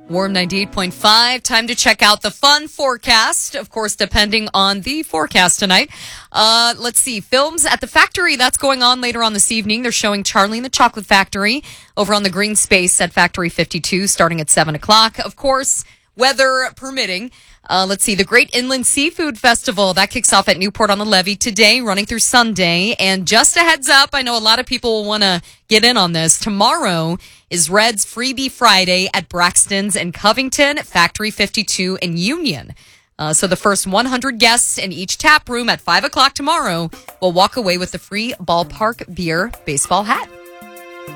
Warm 98.5. Time to check out the fun forecast. Of course, depending on the forecast tonight. Let's see. Films at the Factory. That's going on later on this evening. They're showing Charlie and the Chocolate Factory over on the green space at Factory 52 starting at 7 o'clock. Of course, weather permitting. Let's see. The Great Inland Seafood Festival. That kicks off at Newport on the Levee today, running through Sunday. And just a heads up, I know a lot of people will want to get in on this. Tomorrow is Red's Freebie Friday at Braxton's in Covington, Factory 52 in Union. So the first 100 guests in each tap room at 5 o'clock tomorrow will walk away with the free ballpark beer baseball hat.